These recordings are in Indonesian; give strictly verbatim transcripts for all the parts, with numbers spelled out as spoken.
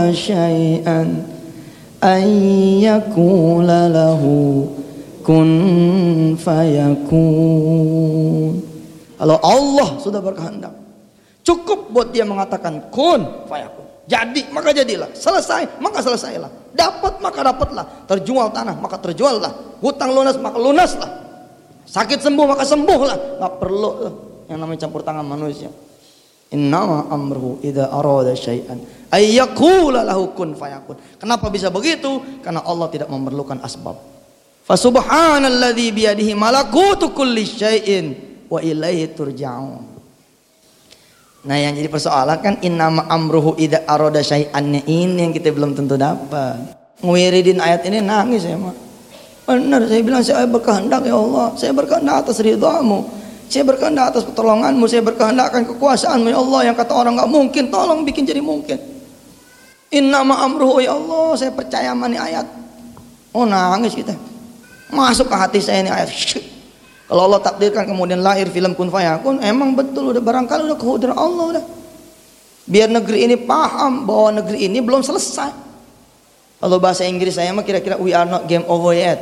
syai'an ay yaqula lahu kun fayakun. Kalau Allah sudah berkehendak, cukup buat dia mengatakan kun fayakun. Jadi maka jadilah, selesai maka selesailah, dapat maka dapatlah, terjual tanah maka terjuallah, hutang lunas maka lunaslah, sakit sembuh maka sembuhlah. Nggak perlu yang namanya campur tangan manusia. Innama amruhu idza arada syai'an ay yaqula lahu kun fayakun. Kenapa bisa begitu? Karena Allah tidak memerlukan asbab. Fa subhanalladzi biyadihi malakutu kulli syai'in wa ilaihi turja'un. Nah, yang jadi persoalan kan innama amruhu idza arada syai'an, ini yang kita belum tentu dapat. Ngewiridin ayat ini nangis ya, Mak. Benar, saya bilang saya berkehendak ya Allah, saya berkehendak atas ridhamu, saya berkehendak atas pertolonganmu, saya berkehendak akan kekuasaanmu ya Allah. Yang kata orang nggak mungkin, tolong bikin jadi mungkin. Innama amruhu ya Allah, saya percaya sama ini ayat. Oh, nangis kita. Masuk ke hati saya ini ayat. Kalau Allah takdirkan kemudian lahir film kun fayakun, emang betul udah barangkali udah kehudaran Allah udah. Biar negeri ini paham bahwa negeri ini belum selesai. Kalau bahasa Inggris saya mah kira-kira we are not game over yet.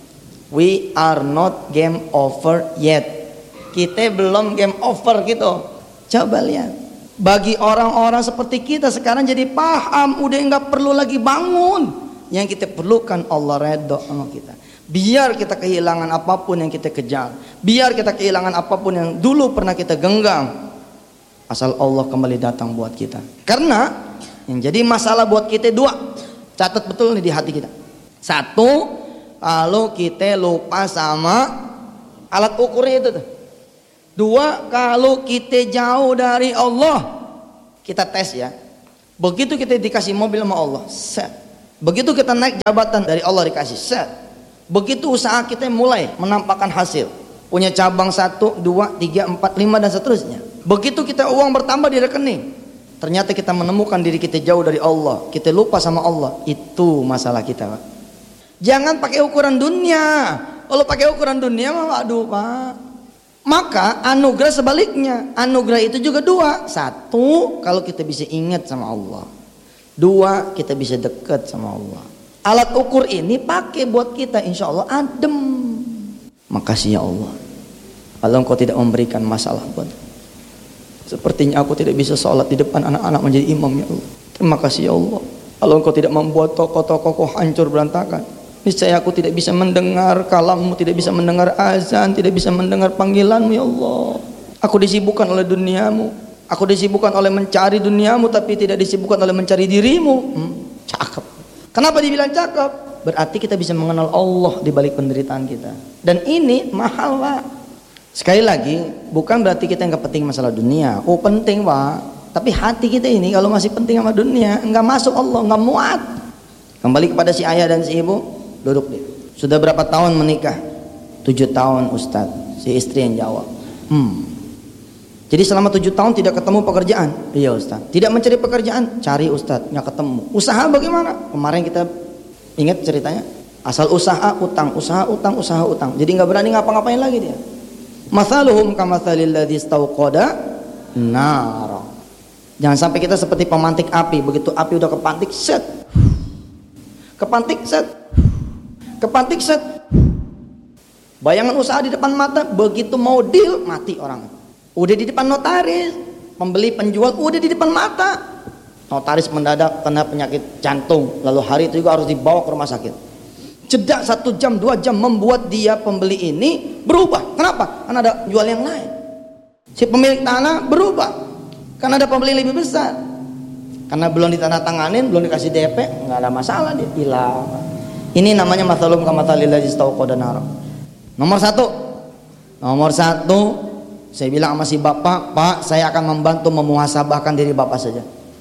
We are not game over yet. Kita belum game over gitu. Coba lihat. Bagi orang-orang seperti kita sekarang jadi paham, udah nggak perlu lagi bangun. Yang kita perlukan Allah redha sama kita. Biar kita kehilangan apapun yang kita kejar, biar kita kehilangan apapun yang dulu pernah kita genggam, asal Allah kembali datang buat kita. Karena yang jadi masalah buat kita dua, catat betul nih di hati kita. Satu, kalau kita lupa sama alat ukurnya itu tuh. Dua, kalau kita jauh dari Allah, kita tes ya. Begitu kita dikasih mobil sama Allah, set. Begitu kita naik jabatan dari Allah dikasih, set. Begitu usaha kita mulai menampakkan hasil, punya cabang satu, dua, tiga, empat, lima dan seterusnya. Begitu kita uang bertambah di rekening, ternyata kita menemukan diri kita jauh dari Allah, kita lupa sama Allah. Itu masalah kita, Pak. Jangan pakai ukuran dunia. Kalau pakai ukuran dunia mah aduh, Pak. Maka anugerah sebaliknya. Anugerah itu juga dua. Satu, kalau kita bisa ingat sama Allah. Dua, kita bisa dekat sama Allah. Alat ukur ini pakai buat kita, insya Allah adem. Makasih ya Allah, kalau Engkau tidak memberikan masalah buat, sepertinya aku tidak bisa sholat di depan anak-anak menjadi imam ya Allah. Terima kasih ya Allah, kalau Engkau tidak membuat toko-tokoku hancur berantakan, niscaya aku tidak bisa mendengar kalammu, tidak bisa mendengar azan, tidak bisa mendengar panggilanmu ya Allah. Aku disibukkan oleh duniamu, aku disibukkan oleh mencari duniamu, tapi tidak disibukkan oleh mencari dirimu. hmm, Cakep. Kenapa dibilang cakep? Berarti kita bisa mengenal Allah di balik penderitaan kita. Dan ini mahal, Pak. Sekali lagi, bukan berarti kita nggak penting masalah dunia. Oh penting, Pak. Tapi hati kita ini kalau masih penting sama dunia, nggak masuk Allah, nggak muat. Kembali kepada si ayah dan si ibu, duduk deh. Sudah berapa tahun menikah? Tujuh tahun, Ustadz. Si istri yang jawab. Hmm. Jadi selama tujuh tahun tidak ketemu pekerjaan? Iya Ustaz. Tidak mencari pekerjaan? Cari Ustaz, nggak ketemu. Usaha bagaimana? Kemarin kita ingat ceritanya. Asal usaha utang, usaha utang, usaha utang. Jadi nggak berani ngapa-ngapain lagi dia. Mathaluhum kamathalil ladzi istauqada nar. Jangan sampai kita seperti pemantik api. Begitu api udah kepantik, set. Kepantik, set. Kepantik, set. Bayangan usaha di depan mata, begitu mau deal, mati orang. Udah di depan notaris, pembeli penjual udah di depan mata. Notaris mendadak kena penyakit jantung, lalu hari itu juga harus dibawa ke rumah sakit. Jeda satu jam, dua jam membuat dia pembeli ini berubah. Kenapa? Karena ada jual yang lain. Si pemilik tanah berubah karena ada pembeli lebih besar. Karena belum ditandatanganin, belum dikasih D P, nggak ada masalah, dia hilang. Ini namanya mathalum kamathalil ladzi istauqada nar. Nomor satu, nomor satu. Saya bilang sama si bapak, Pak, saya akan membantu memuhasabahkan diri bapak saja.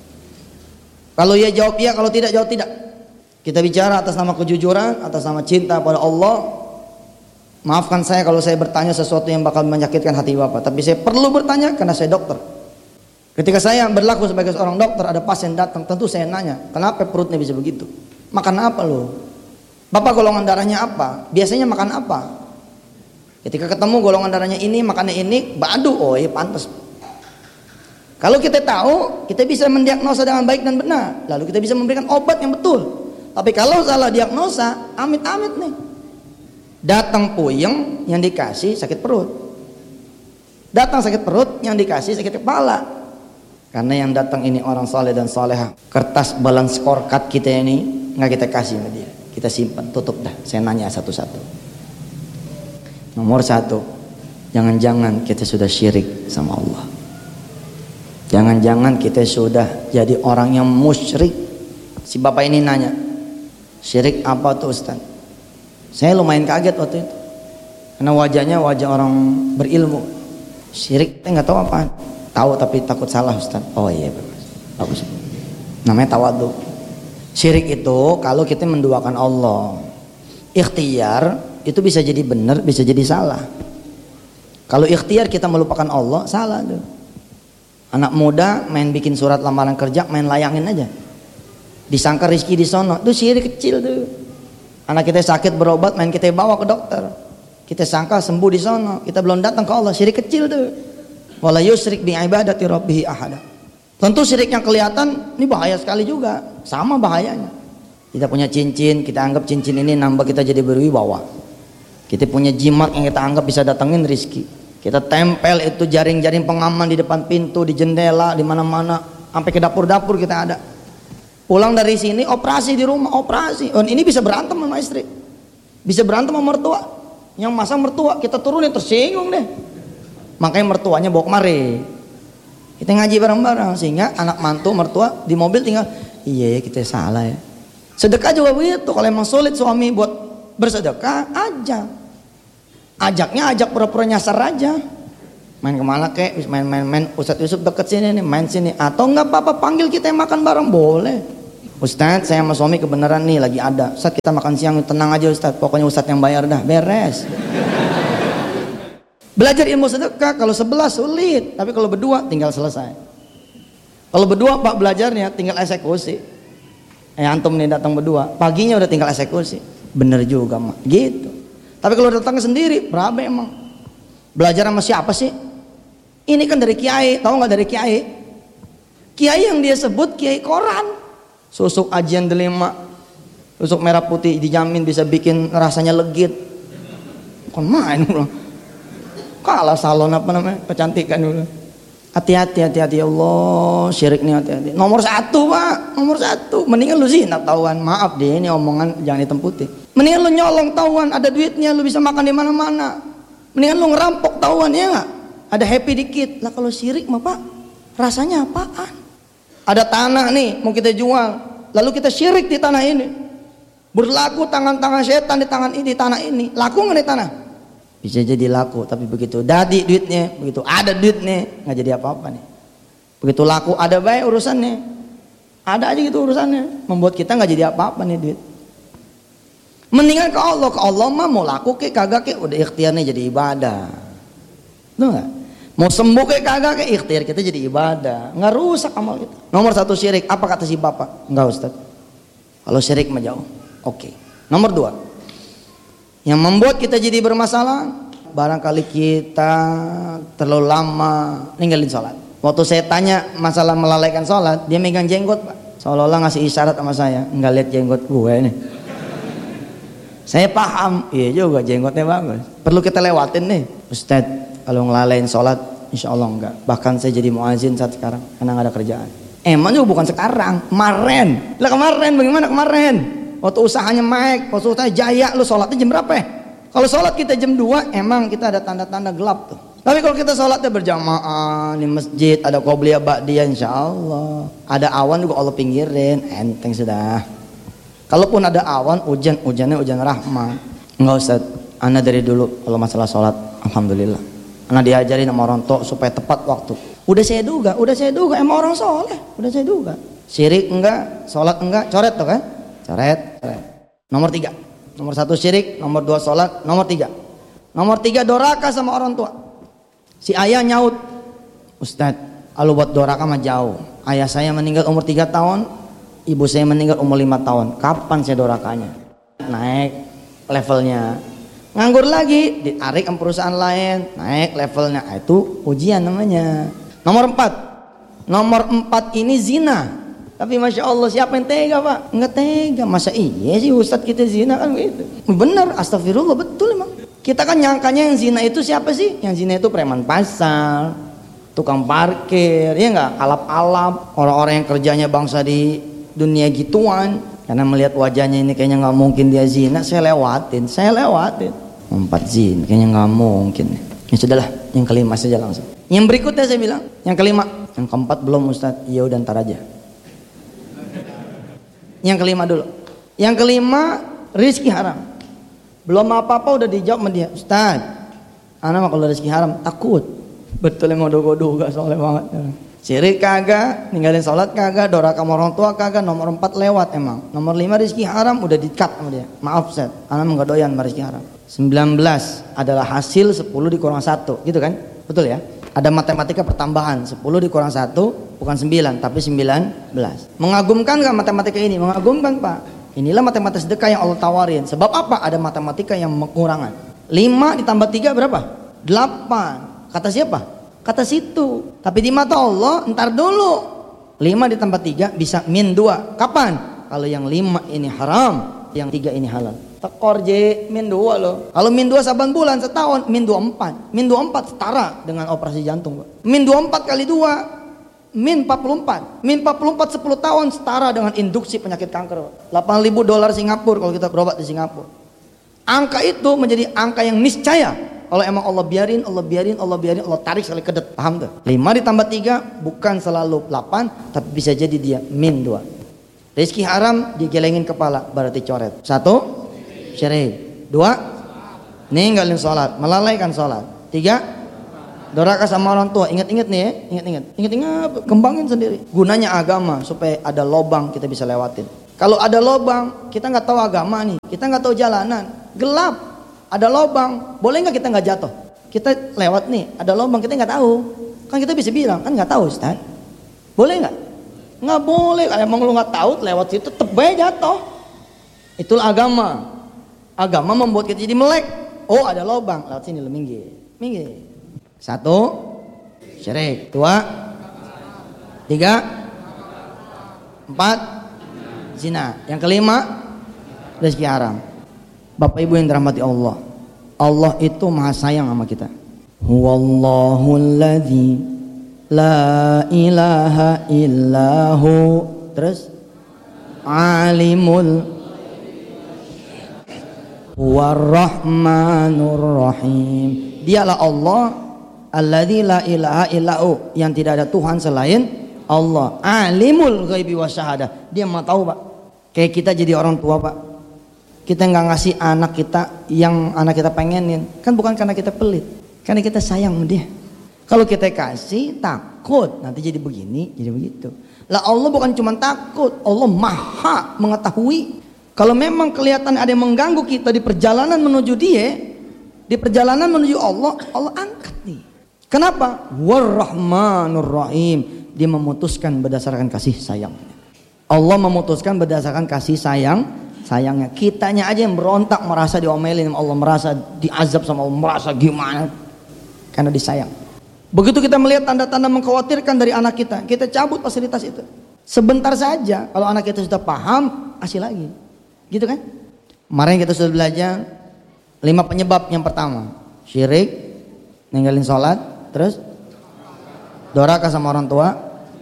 Kalau ia jawab iya, kalau tidak jawab tidak. Kita bicara atas nama kejujuran, atas nama cinta pada Allah. Maafkan saya kalau saya bertanya sesuatu yang bakal menyakitkan hati bapak, tapi saya perlu bertanya karena saya dokter. Ketika saya berlaku sebagai seorang dokter, ada pasien datang, tentu saya nanya, kenapa perutnya bisa begitu? Makan apa lo? Bapak golongan darahnya apa? Biasanya makan apa? Ketika ketemu golongan darahnya ini, makannya ini, badu, oh iya pantas. Kalau kita tahu, kita bisa mendiagnosa dengan baik dan benar, lalu kita bisa memberikan obat yang betul. Tapi kalau salah diagnosa, amit-amit nih, datang puyeng yang dikasih sakit perut, datang sakit perut yang dikasih sakit kepala. Karena yang datang ini orang soleh dan soleha, kertas balance scorecard kita ini nggak kita kasih sama dia, kita simpan, tutup dah. Saya nanya satu-satu. Nomor satu, jangan-jangan kita sudah syirik sama Allah. Jangan-jangan kita sudah jadi orang yang musyrik. Si bapak ini nanya, syirik apa tuh Ustaz? Saya lumayan kaget waktu itu, karena wajahnya wajah orang berilmu. Syirik saya nggak tahu apaan. Tahu tapi takut salah Ustaz. Oh iya bagus, bagus. Namanya tawadhu. Syirik itu kalau kita menduakan Allah. Ikhtiar itu bisa jadi benar, bisa jadi salah. Kalau ikhtiar kita melupakan Allah, salah tuh. Anak muda main bikin surat lamaran kerja, main layangin aja. Disangka rezeki di sono, itu syirik kecil tuh. Anak kita sakit berobat, main kita bawa ke dokter. Kita sangka sembuh di sono, kita belum datang ke Allah, syirik kecil tuh. Wala yusyrik bi ibadati rabbih ahada. Tentu syirik yang kelihatan ini bahaya sekali juga, sama bahayanya. Kita punya cincin, kita anggap cincin ini nambah kita jadi berwibawa. Kita punya jimat yang kita anggap bisa datangin rezeki. Kita tempel itu jaring-jaring pengaman di depan pintu, di jendela, di mana-mana, sampai ke dapur-dapur kita ada. Pulang dari sini operasi di rumah, operasi. Oh, ini bisa berantem sama istri, bisa berantem sama mertua. Yang masang mertua kita turunin, tersinggung deh. Makanya mertuanya bawa kemari. Kita ngaji bareng-bareng sehingga anak mantu mertua di mobil tinggal, iya ya kita salah ya. Sedekah juga begitu. Kalau emang sulit suami buat bersedekah, ajak. Ajaknya ajak pura-pura nyasar aja. Main kemana kek, main-main-main, Ustadz Yusuf deket sini nih, main sini. Atau enggak apa-apa panggil kita yang makan bareng, boleh. Ustadz saya sama suami kebenaran nih lagi ada. Ustadz kita makan siang, tenang aja Ustadz. Pokoknya Ustadz yang bayar dah, beres. Belajar ilmu sedekah kalau sebelah sulit, tapi kalau berdua tinggal selesai. Kalau berdua pak belajarnya tinggal eksekusi. Eh antum nih datang berdua, paginya udah tinggal eksekusi. Bener juga mak, gitu. Tapi kalau datang sendiri, berapa emang? Belajar sama siapa sih? Ini kan dari kiai, tahu nggak dari kiai? Kiai yang dia sebut kiai koran. Susuk ajian delima, susuk merah putih dijamin bisa bikin rasanya legit. Kon main bro. Kalah salon apa namanya kecantikan dulu. Hati-hati, hati-hati ya Allah, syirik nih hati-hati. Nomor satu pak, nomor satu. Mendingan lu zina tahuan, maaf deh ini omongan jangan hitam putih. Mendingan lu nyolong tahuan, ada duitnya lu bisa makan di mana-mana. Mendingan lu ngerampok tahuan ya nggak? Ada happy dikit. Lah kalau syirik mah pak, rasanya apaan? Ada tanah nih mau kita jual, lalu kita syirik di tanah ini. Berlaku tangan-tangan setan di tangan ini, di tanah ini. Laku nggak di tanah? Bisa jadi laku, tapi begitu dadi duitnya, begitu ada duitnya nggak jadi apa-apa nih. Begitu laku ada baik urusannya, ada aja gitu urusannya, membuat kita nggak jadi apa-apa nih duit. Mendingan ke Allah, ke Allah mah mau laku ke kagak ke udah ikhtiarnya jadi ibadah, tuh nggak? Mau sembuh ke kagak ke ikhtiar kita jadi ibadah, nggak rusak amal kita. Nomor satu syirik, apa kata si bapak? Nggak Ustaz, kalau syirik mah jauh. Oke. Nomor dua, yang membuat kita jadi bermasalah, barangkali kita terlalu lama ninggalin sholat. Waktu saya tanya masalah melalaikan sholat, dia megang jenggot pak, seolah-olah ngasih isyarat sama saya, nggak lihat jenggot gue nih. Saya paham, iya juga jenggotnya bagus, perlu kita lewatin nih. Ustadz kalau ngelalain sholat insya Allah enggak, bahkan saya jadi muazin saat sekarang karena nggak ada kerjaan. Emang juga bukan sekarang, kemarin lah. Kemarin bagaimana kemarin? Waktu usahanya naik, waktu usahanya jaya, lu sholatnya jam berapa ya? Kalau sholat kita jam dua, emang kita ada tanda-tanda gelap tuh. Tapi kalau kita sholatnya berjamaah di masjid, ada qobliyah ba'diyah insya Allah. Ada awan juga Allah pinggirin, enteng sudah. Kalaupun ada awan, hujan, hujannya hujan rahmat. Enggak Ustaz, ana dari dulu kalau masalah sholat, alhamdulillah. Ana diajarin sama orang tua supaya tepat waktu. Udah saya duga, udah saya duga, emang orang soleh, udah saya duga. Syirik enggak, sholat enggak, coret tuh kan? Coret, coret. Nomor tiga, nomor satu syirik, nomor dua sholat, nomor tiga, nomor tiga doraka sama orang tua. Si ayah nyaut, Ustadz, kalau buat doraka mah jauh. Ayah saya meninggal umur tiga tahun, ibu saya meninggal umur lima tahun. Kapan saya dorakanya? Naik levelnya. Nganggur lagi, ditarik ke perusahaan lain, naik levelnya. Itu ujian namanya. Nomor empat, Nomor empat ini zina. Tapi Masya Allah, siapa yang tega Pak? Enggak tega. Masa iya sih Ustadz kita zina kan begitu? Benar, astagfirullah, betul emang. Kita kan nyangkanya yang zina itu siapa sih? Yang zina itu preman pasar, tukang parkir, ya enggak? Alap-alap, orang-orang yang kerjanya bangsa di dunia gituan. Karena melihat wajahnya ini kayaknya nggak mungkin dia zina, saya lewatin, saya lewatin. Empat zina, kayaknya nggak mungkin. Ya sudahlah, yang kelima saja langsung. Yang berikutnya saya bilang, yang kelima, yang keempat belum Ustadz. Iya udah ntar aja. Yang kelima dulu. Yang kelima, rizki haram. Belum apa-apa udah dijawab sama dia, Ustaz, anak mah kalau rizki haram takut. Betul emang dogo-dogo soalnya banget. Syirik kagak, ninggalin sholat kagak, doraka sama orang tua kagak. Nomor empat lewat emang. Nomor lima rizki haram udah di-cut sama dia. Maaf Ustaz, anak mah gak doyan sama rizki haram. Sembilan belas adalah hasil sepuluh dikurang satu, gitu kan? Betul ya? Ada matematika pertambahan, sepuluh dikurang satu bukan sembilan tapi sembilan belas. Mengagumkan gak matematika ini? Mengagumkan Pak. Inilah matematika sedekah yang Allah tawarin. Sebab apa? Ada matematika yang mengurangan. lima ditambah tiga berapa? delapan. Kata siapa? Kata situ. Tapi di mata Allah, ntar dulu. lima ditambah tiga bisa min dua. Kapan? Kalau yang lima ini haram, yang tiga ini halal. Tekor J, min dua loh. Kalau min dua saban bulan setahun, min dua empat. Min dua empat setara dengan operasi jantung, Pak. Min dua empat kali dua, min empat puluh empat. Min empat puluh empat sepuluh tahun setara dengan induksi penyakit kanker, Pak. delapan ribu dolar Singapura kalau kita berobat di Singapura. Angka itu menjadi angka yang niscaya. Kalau emang Allah biarin, Allah biarin, Allah biarin, Allah tarik sekali kedet. Paham tuh? lima ditambah tiga bukan selalu delapan, tapi bisa jadi dia min dua. Rizki haram digelengin kepala, berarti coret. Satu, syirik. Dua, ninggalin sholat, melalaikan sholat. Tiga, doraka sama orang tua. Ingat-ingat nih ya, ingat-ingat, ingat-ingat, kembangin sendiri. Gunanya agama supaya ada lobang kita bisa lewatin. Kalau ada lobang, kita nggak tahu agama nih, kita nggak tahu jalanan, gelap, ada lobang, boleh nggak kita nggak jatuh? Kita lewat nih, ada lobang kita nggak tahu, kan kita bisa bilang, kan nggak tahu Ustaz, boleh nggak? Nggak boleh, kalau emang lu nggak tahu lewat situ tebay jatuh. Itulah agama. Agama membuat kita jadi melek. Oh ada lobang, lewat sini lu minggir, minggir. Satu, syirik. Dua, tiga, empat, zina. Yang kelima, rezeki haram. Bapak Ibu yang dirahmati Allah, Allah itu maha sayang sama kita. Huwallahul ladzi la ilaha illahu. Terus alimul Warrahmanur Rahim. Dialah Allah alladzi la ilaha illahu, yang tidak ada Tuhan selain Allah. Alimul ghaibi wasyahadah. Dia mau tahu, Pak. Kayak kita jadi orang tua, Pak. Kita nggak ngasih anak kita yang anak kita pengenin, kan bukan karena kita pelit, karena kita sayang sama dia. Kalau kita kasih takut nanti jadi begini, jadi begitu. Lah Allah bukan cuma takut, Allah maha mengetahui. Kalau memang kelihatan ada yang mengganggu kita di perjalanan menuju dia, di perjalanan menuju Allah, Allah angkat nih. Kenapa? Warrahmanur Rahim. Dia memutuskan berdasarkan kasih sayangnya. Allah memutuskan berdasarkan kasih sayang sayangnya. Kitanya aja yang berontak, merasa diomelin sama Allah, merasa diazab sama Allah, merasa gimana, karena disayang. Begitu kita melihat tanda-tanda mengkhawatirkan dari anak kita, kita cabut fasilitas itu. Sebentar saja, kalau anak kita sudah paham, kasih lagi. Gitu kan? Kemarin kita sudah belajar lima penyebab. Yang pertama, syirik, ninggalin sholat, terus doraka sama orang tua,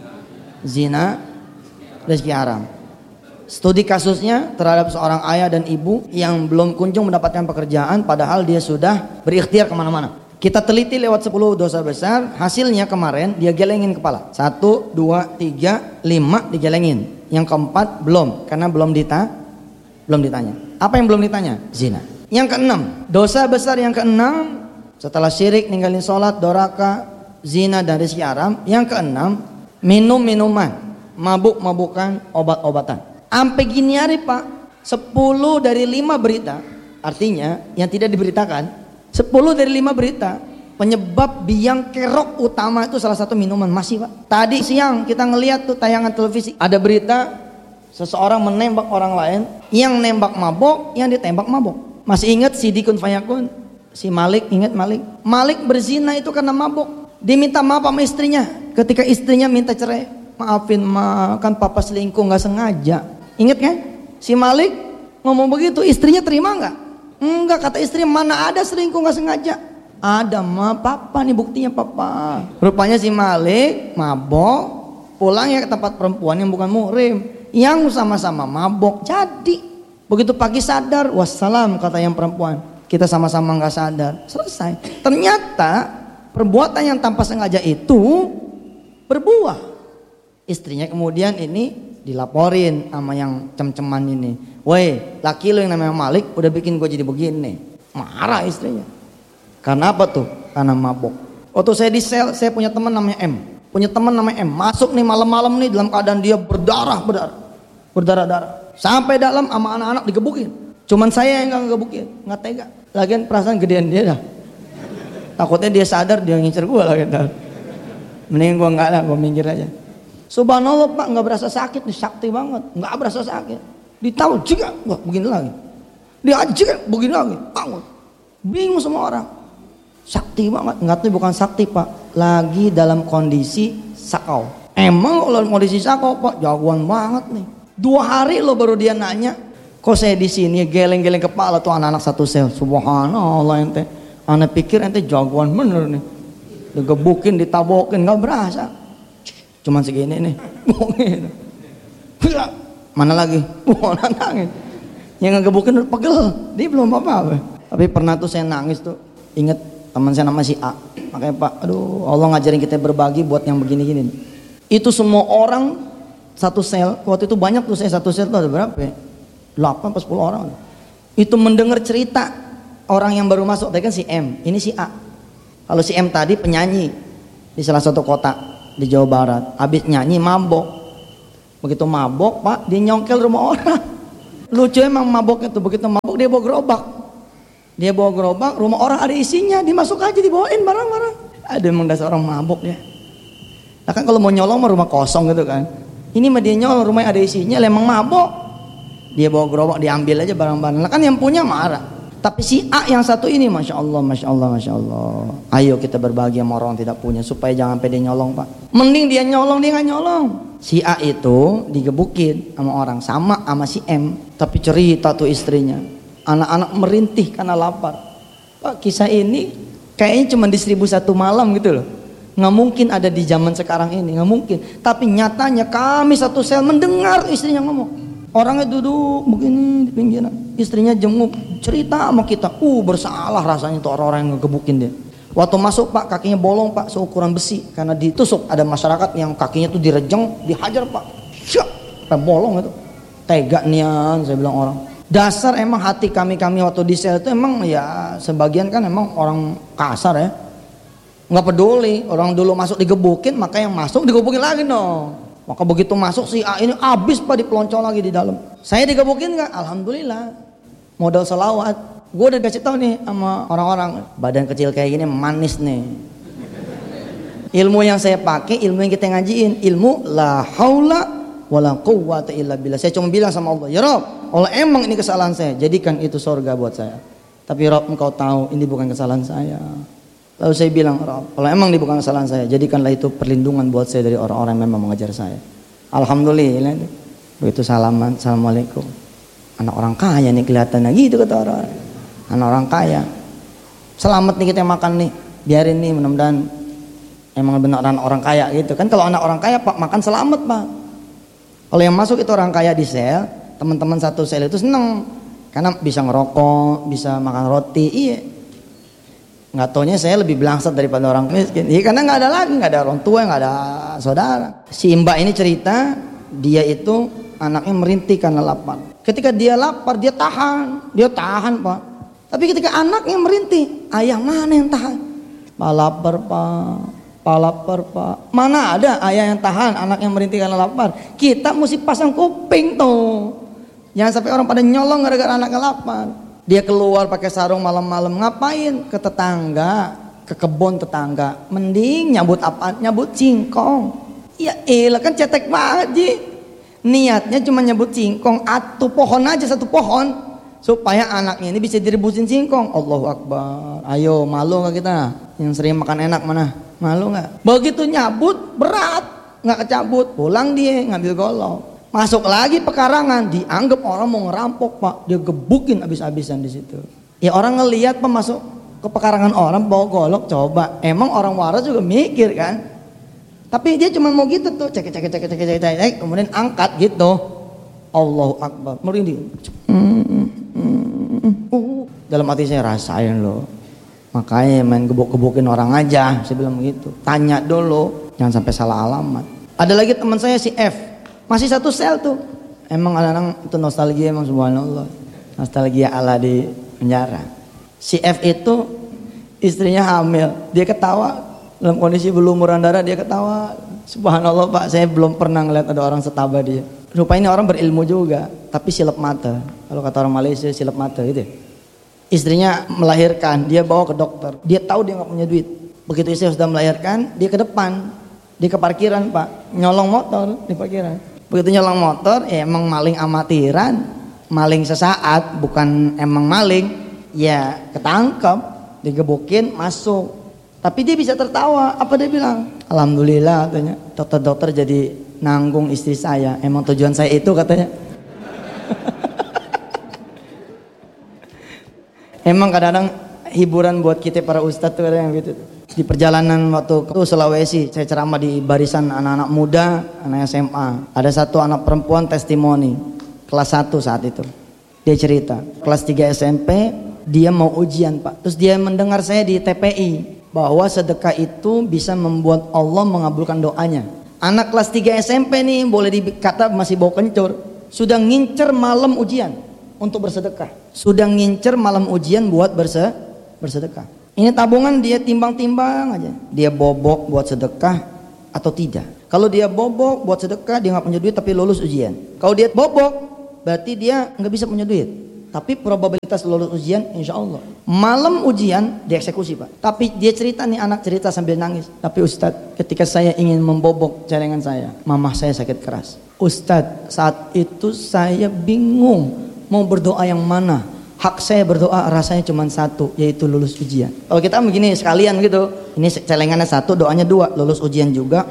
zina, rezeki haram. Studi kasusnya terhadap seorang ayah dan ibu yang belum kunjung mendapatkan pekerjaan padahal dia sudah berikhtiar kemana-mana. Kita teliti lewat sepuluh dosa besar, hasilnya kemarin dia gelengin kepala. Satu, dua, tiga, lima digelengin. Yang keempat belum, karena belum dita belum ditanya. Apa yang belum ditanya? Zina. Yang keenam, dosa besar yang keenam setelah syirik, ninggalin sholat, doraka, zina dan rezeki haram. Yang keenam, minum minuman, mabuk mabukan, obat-obatan. Sampai gini hari Pak, sepuluh dari lima berita, artinya yang tidak diberitakan, sepuluh dari lima berita penyebab biang kerok utama itu salah satu minuman. Masih Pak. Tadi siang kita ngelihat tuh tayangan televisi, ada berita seseorang menembak orang lain, yang nembak mabok, yang ditembak mabok. Masih ingat si Dikun Fayakun? Si Malik, ingat Malik? Malik berzina itu karena mabok. Diminta maaf sama istrinya. Ketika istrinya minta cerai, maafin ma, kan papa selingkuh nggak sengaja. Ingat kan? Si Malik ngomong begitu, istrinya terima nggak? Enggak, kata istri, mana ada selingkuh nggak sengaja. Ada ma, papa nih buktinya papa. Rupanya si Malik mabok, pulang ya ke tempat perempuan yang bukan muhrim, yang sama-sama mabok. Jadi begitu pagi sadar, wassalam kata yang perempuan, kita sama-sama nggak sadar, selesai. Ternyata perbuatan yang tanpa sengaja itu berbuah. Istrinya kemudian ini dilaporin sama yang cem-ceman ini, woi laki lo yang namanya Malik udah bikin gue jadi begini. Marah istrinya. Karena apa tuh? Karena mabok. Waktu saya di sel, saya punya teman namanya M. Punya teman namanya M. Masuk nih malam-malam nih dalam keadaan dia berdarah, berdarah. Berdarah-darah. Sampai dalam sama anak-anak digebukin. Cuman saya yang gak ngegebukin, nggak tega. Lagian perasaan gedean dia dah. Takutnya dia sadar dia ngincer gue lagi. Mending gue nggak lah, gue minggir aja. Subhanallah Pak, nggak berasa sakit, nih sakti banget, nggak berasa sakit. Ditahu juga, wah begini lagi. Diajak begini lagi, bangun. Bingung semua orang. Sakti banget, nggak tuh bukan sakti Pak, lagi dalam kondisi sakau. Emang kalau kondisi sakau Pak, jagoan banget nih. Dua hari lo baru dia nanya, kok saya di sini geleng-geleng kepala tuh anak-anak satu sel. Subhanallah ente, anak pikir ente jagoan bener nih. Digebukin, ditabokin, nggak berasa. Cuman segini nih, bohongin. Mana lagi? Wah nangis. Yang ngegebukin udah pegel, dia belum apa-apa. Tapi pernah tuh saya nangis tuh, inget teman saya nama si A. Makanya Pak, aduh Allah ngajarin kita berbagi buat yang begini-gini. Itu semua orang satu sel, waktu itu banyak tuh saya satu sel tuh ada berapa ya? delapan atau sepuluh orang. Itu mendengar cerita orang yang baru masuk, tadi kan si M, ini si A. Kalau si M tadi penyanyi di salah satu kota di Jawa Barat, habis nyanyi mabok. Begitu mabok Pak, dia nyongkel rumah orang. Lucu emang maboknya tuh, begitu mabok dia bawa gerobak. Dia bawa gerobak, rumah orang ada isinya, dimasuk aja dibawain barang-barang. Ada emang dasar orang mabok ya. Nah kan kalau mau nyolong mah rumah kosong gitu kan. Ini mah dia nyolong rumahnya ada isinya, emang mabok. Dia bawa gerobak, diambil aja barang-barang. Nah kan yang punya marah. Tapi si A yang satu ini, masya Allah, masya Allah, masya Allah. Ayo kita berbagi sama orang tidak punya supaya jangan pede nyolong Pak. Mending dia nyolong, dia nggak nyolong. Si A itu digebukin sama orang, sama sama si M. Tapi cerita tuh istrinya, anak-anak merintih karena lapar. Pak, kisah ini kayaknya cuma di seribu satu malam gitu loh. Nggak mungkin ada di zaman sekarang ini, nggak mungkin. Tapi nyatanya kami satu sel mendengar istrinya ngomong. Orangnya duduk begini di pinggiran, istrinya jenguk, cerita sama kita. Uh bersalah rasanya tuh orang-orang yang ngegebukin dia. Waktu masuk Pak, kakinya bolong Pak, seukuran besi. Karena ditusuk, ada masyarakat yang kakinya tuh direjeng, dihajar Pak. Syuk, Pak bolong itu. Tega nian, saya bilang orang. Dasar emang hati kami-kami waktu di sel itu emang ya sebagian kan emang orang kasar ya. Nggak peduli, orang dulu masuk digebukin, maka yang masuk digebukin lagi dong. Maka begitu masuk si A ini abis Pak dipeloncong lagi di dalam. Saya digebukin nggak? Alhamdulillah. Modal selawat. Gue udah kasih tahu nih sama orang-orang, badan kecil kayak gini manis nih. Ilmu yang saya pakai, ilmu yang kita ngajiin, ilmu la haula wala quwwata illa billah. Saya cuma bilang sama Allah, ya Rob, Allah emang ini kesalahan saya, jadikan itu surga buat saya. Tapi Rob, engkau tahu ini bukan kesalahan saya. Lalu saya bilang, kalau emang ini bukan kesalahan saya, jadikanlah itu perlindungan buat saya dari orang-orang yang memang mengajar saya. Alhamdulillah. Begitu salaman, assalamualaikum. Anak orang kaya nih kelihatannya gitu kata orang. Anak orang kaya. Selamat nih kita makan nih, biarin nih mudah-mudahan emang beneran orang kaya gitu kan. Kalau anak orang kaya Pak makan selamat Pak. Kalau yang masuk itu orang kaya di sel, teman-teman satu sel itu seneng karena bisa ngerokok, bisa makan roti. Iya. Nggak taunya saya lebih belangsat daripada orang miskin. Ya, karena nggak ada lagi, nggak ada orang tua, nggak ada saudara. Si Mbak ini cerita, dia itu anaknya merintih karena lapar. Ketika dia lapar, dia tahan, dia tahan Pak. Tapi ketika anaknya merintih, ayah mana yang tahan? Pak lapar Pak, Pak lapar Pak. Mana ada ayah yang tahan, anak yang merintih karena lapar. Kita mesti pasang kuping tuh. Jangan sampai orang pada nyolong gara-gara anaknya lapar. Dia keluar pakai sarung malam-malam, ngapain? Ke tetangga, ke kebun tetangga. Mending nyabut apa? Nyabut singkong. Ya elah kan cetek banget Ji. Niatnya cuma nyabut singkong, atuh pohon aja satu pohon, supaya anaknya ini bisa direbusin singkong. Allahu Akbar. Ayo malu gak kita yang sering makan enak mana? Malu nggak? Begitu nyabut berat, nggak kecabut, pulang dia ngambil golok. Masuk lagi pekarangan, dianggap orang mau ngerampok pak, dia gebukin abis-abisan di situ. Ya orang ngelihat pak masuk ke pekarangan orang bawa golok, coba, emang orang waras juga mikir kan? Tapi dia cuma mau gitu tuh, cek cek cek cek cek cek, cek kemudian angkat gitu, Allahu Akbar, merinding. Dalam hati saya rasain loh, makanya main gebuk-gebukin orang aja, saya bilang begitu. Tanya dulu, jangan sampai salah alamat. Ada lagi teman saya si F, masih satu sel tuh. Emang anak-anak itu nostalgia emang subhanallah, nostalgia ala di penjara. Si F itu istrinya hamil, dia ketawa dalam kondisi berlumuran darah, dia ketawa. Subhanallah pak, saya belum pernah ngeliat ada orang setabah dia. Rupanya ini orang berilmu juga, tapi silap mata. Kalau kata orang Malaysia silap mata gitu. Istrinya melahirkan, dia bawa ke dokter. Dia tahu dia nggak punya duit. Begitu istri sudah melahirkan, dia ke depan, dia ke parkiran pak, nyolong motor di parkiran. Begitu nyolong motor, ya emang maling amatiran, maling sesaat, bukan emang maling, ya ketangkep, digebukin, masuk. Tapi dia bisa tertawa, apa dia bilang? Alhamdulillah katanya, dokter-dokter jadi nanggung istri saya, emang tujuan saya itu katanya. Emang kadang-kadang hiburan buat kita para ustadz tuh ada yang gitu. Di perjalanan waktu ke Sulawesi, saya ceramah di barisan anak-anak muda, anak S M A. Ada satu anak perempuan testimoni, kelas satu saat itu. Dia cerita, kelas tiga S M P, dia mau ujian pak. Terus dia mendengar saya di T P I, bahwa sedekah itu bisa membuat Allah mengabulkan doanya. Anak kelas tiga S M P nih, boleh dikata masih bau kencur, sudah ngincer malam ujian untuk bersedekah. Sudah ngincer malam ujian buat berse bersedekah. Ini tabungan dia timbang-timbang aja. Dia bobok buat sedekah atau tidak. Kalau dia bobok buat sedekah, dia nggak punya duit tapi lulus ujian. Kalau dia bobok, berarti dia nggak bisa punya duit. Tapi probabilitas lulus ujian insya Allah. Malam ujian dieksekusi pak. Tapi dia cerita nih, anak cerita sambil nangis. Tapi Ustadz, ketika saya ingin membobok celengan saya, mamah saya sakit keras. Ustadz, saat itu saya bingung mau berdoa yang mana. Hak saya berdoa rasanya cuma satu, yaitu lulus ujian. Kalau kita begini sekalian gitu, ini celengannya satu, doanya dua, lulus ujian juga,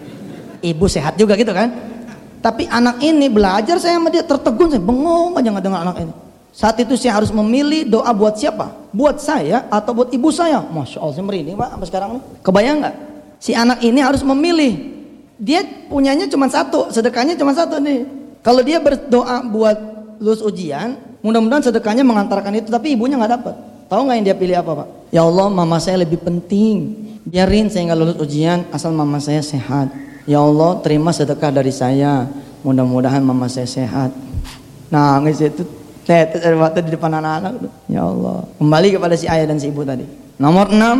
ibu sehat juga gitu kan. Tapi anak ini belajar, saya sama dia tertegun, saya bengong aja ngedengar anak ini. Saat itu saya harus memilih doa buat siapa? Buat saya atau buat ibu saya? Masya Allah, saya merinding pak sampai sekarang nih. Kebayang nggak? Si anak ini harus memilih. Dia punyanya cuma satu, sedekahnya cuma satu nih. Kalau dia berdoa buat lulus ujian, mudah-mudahan sedekahnya mengantarkan itu, tapi ibunya nggak dapat. Tahu nggak yang dia pilih apa pak? Ya Allah, mama saya lebih penting. Biarin saya nggak lulus ujian, asal mama saya sehat. Ya Allah, terima sedekah dari saya. Mudah-mudahan mama saya sehat. Nangis itu, tetes air mata di depan anak-anak. Ya Allah. Kembali kepada si ayah dan si ibu tadi. Nomor enam,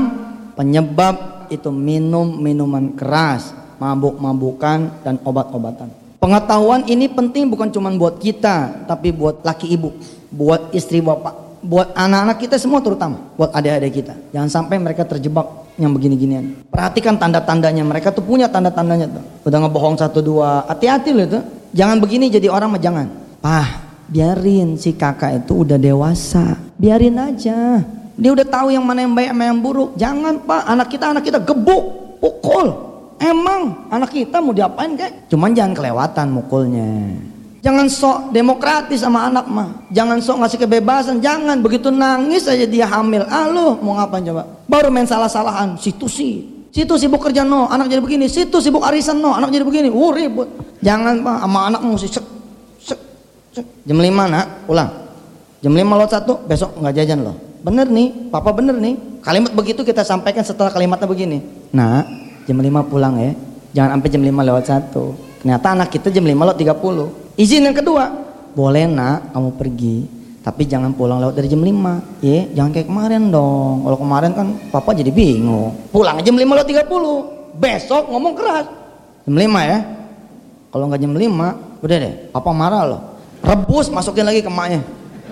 penyebab itu minum minuman keras, mabuk-mabukan dan obat-obatan. Pengetahuan ini penting bukan cuma buat kita, tapi buat laki ibu, buat istri bapak, buat anak-anak kita semua terutama, buat adik-adik kita. Jangan sampai mereka terjebak yang begini-ginian. Perhatikan tanda-tandanya, mereka tuh punya tanda-tandanya tuh. Udah ngebohong satu dua, hati-hati loh itu. Jangan begini jadi orang mah jangan. Pah, biarin si kakak itu udah dewasa, biarin aja. Dia udah tahu yang mana yang baik sama yang buruk. Jangan pak, anak kita anak kita gebuk, pukul. Emang anak kita mau diapain kek? Cuman jangan kelewatan mukulnya. Jangan sok demokratis sama anak mah. Jangan sok ngasih kebebasan. Jangan begitu nangis aja dia hamil. Ah lu mau ngapain coba? Baru main salah-salahan. Situ sih. Situ sibuk kerja no, anak jadi begini. Situ sibuk arisan no, anak jadi begini. Uh ribut. Jangan pak, sama anak mesti sek, sek, sek. Jam lima nak pulang. Jam lima lot satu, besok nggak jajan loh. Bener nih, papa bener nih. Kalimat begitu kita sampaikan setelah kalimatnya begini. Nah. Jam lima pulang ya, jangan sampai jam lima lewat satu. Ternyata anak kita jam lima lewat tiga puluh. Izin yang kedua, boleh nak kamu pergi, tapi jangan pulang lewat dari jam lima. Ya, jangan kayak kemarin dong. Kalau kemarin kan papa jadi bingung. Pulang jam lima lewat tiga puluh. Besok ngomong keras. Jam lima ya. Kalau nggak jam lima, udah deh, papa marah loh. Rebus, masukin lagi ke emaknya.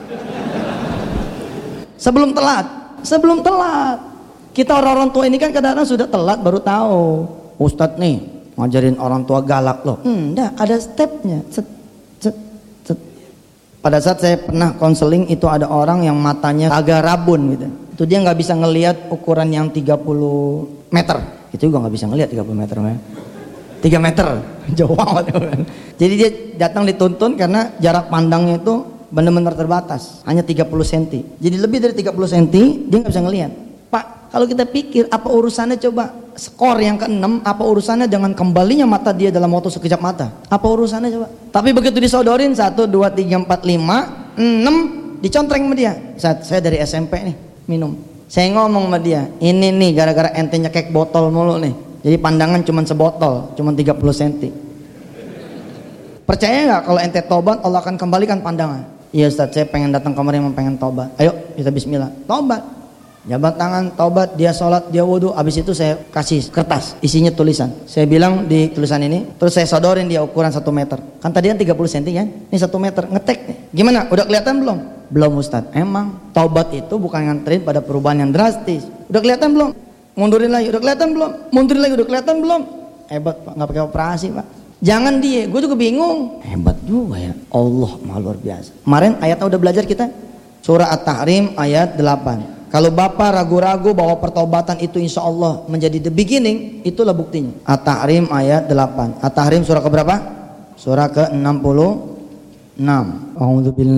Sebelum telat, sebelum telat. Kita orang-orang tua ini kan kadang-kadang sudah telat baru tahu. Ustadz nih ngajarin orang tua galak loh. Enggak, ada stepnya. Cet, cet, cet. Pada saat saya pernah konseling itu ada orang yang matanya agak rabun gitu. Itu dia nggak bisa ngelihat ukuran yang tiga puluh meter. Itu juga nggak bisa ngelihat tiga puluh meter. tiga meter, jauh banget. Jadi dia datang dituntun karena jarak pandangnya itu benar-benar terbatas, hanya tiga puluh sentimeter. Jadi lebih dari tiga puluh sentimeter dia nggak bisa ngelihat. Pak, kalau kita pikir apa urusannya coba skor yang keenam, apa urusannya dengan kembalinya mata dia dalam waktu sekejap mata? Apa urusannya coba? Tapi begitu disodorin satu, dua, tiga, empat, lima, enam, dicontreng sama dia. Saya, saya dari S M P nih minum. Saya ngomong sama dia, ini nih gara-gara ente nyekek botol mulu nih. Jadi pandangan cuma sebotol, cuma tiga puluh sentimeter. Percaya nggak kalau ente tobat Allah akan kembalikan pandangan? Iya Ustaz, saya pengen datang kemari mau pengen tobat. Ayo kita bismillah, tobat. Jabat tangan, tobat, dia sholat, dia wudhu. Abis itu saya kasih kertas, isinya tulisan. Saya bilang di tulisan ini, terus saya sodorin dia ukuran satu meter. Kan tadi kan tiga puluh sentimeter kan? Ini satu meter, ngetek nih. Gimana? Udah kelihatan belum? Belum Ustaz. Emang tobat itu bukan nganterin pada perubahan yang drastis. Udah kelihatan belum? Mundurin lagi, udah kelihatan belum? Mundurin lagi, udah kelihatan belum? Hebat Pak, nggak pakai operasi Pak. Jangan dia, gue juga bingung. Hebat juga ya, Allah mah luar biasa. Kemarin ayatnya udah belajar kita, surah At-Tahrim ayat delapan. Kalau bapak ragu-ragu bahwa pertobatan itu insya Allah menjadi the beginning, itulah buktinya. At-Tahrim ayat delapan. At-Tahrim surah keberapa? Surah ke enam puluh enam.